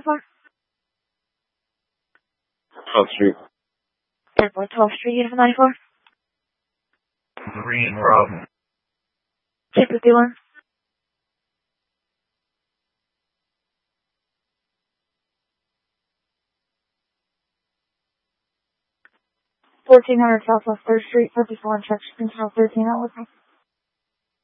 94? 12th Street. 12th Street, Uniform 94. Green Rob. 251. 1400 Southwest 3rd Street, 54 Instruction Control 13, that was me.